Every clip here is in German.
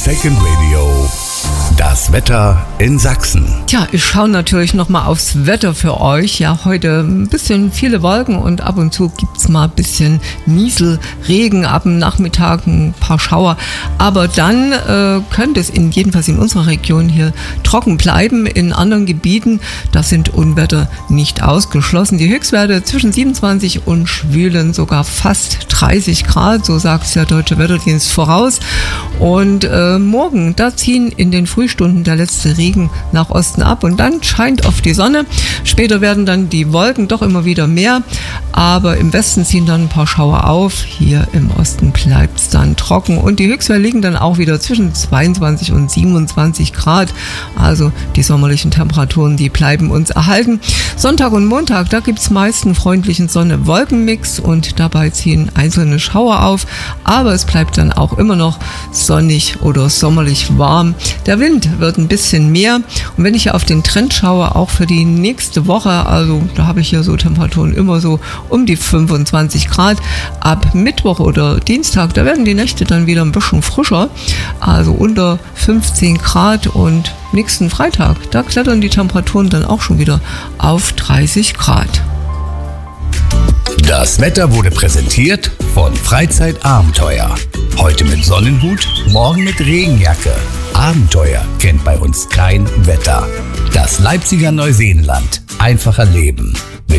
Second Radio. Das Wetter in Sachsen. Tja, ich schaue natürlich nochmal aufs Wetter für euch. Ja, heute ein bisschen viele Wolken und ab und zu gibt's mal ein bisschen Nieselregen, ab dem Nachmittag ein paar Schauer. Aber dann könnte es jedenfalls in unserer Region hier trocken bleiben. In anderen Gebieten, da sind Unwetter nicht ausgeschlossen. Die Höchstwerte zwischen 27 und schwülen sogar fast 30 Grad, so sagt es der Deutsche Wetterdienst voraus. Und morgen, da ziehen in den Frühstunden der letzte Regen nach Osten ab und dann scheint oft die Sonne. Später werden dann die Wolken doch immer wieder mehr, aber im Westen ziehen dann ein paar Schauer auf. Hier im Osten bleibt es dann trocken und die Höchstwerte liegen dann auch wieder zwischen 22 und 27 Grad. Also die sommerlichen Temperaturen, die bleiben uns erhalten. Sonntag und Montag, da gibt es meist einen freundlichen Sonne-Wolken-Mix und dabei ziehen einzelne Schauer auf, aber es bleibt dann auch immer noch sonnig oder sommerlich warm. Der Wind wird ein bisschen mehr und wenn ich hier auf den Trend schaue, auch für die nächste Woche, also da habe ich hier so Temperaturen immer so um die 25 Grad. Ab Mittwoch oder Dienstag, da werden die Nächte dann wieder ein bisschen frischer, also unter 15 Grad und nächsten Freitag, da klettern die Temperaturen dann auch schon wieder auf 30 Grad. Das Wetter wurde präsentiert von Freizeitabenteuer. Heute mit Sonnenhut, morgen mit Regenjacke. Abenteuer kennt bei uns kein Wetter. Das Leipziger Neuseenland. Einfacher Leben.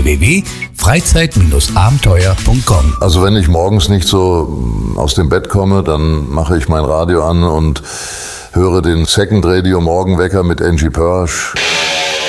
www.freizeit-abenteuer.com. Also wenn ich morgens nicht so aus dem Bett komme, dann mache ich mein Radio an und höre den Second Radio Morgenwecker mit Angie Pörsch.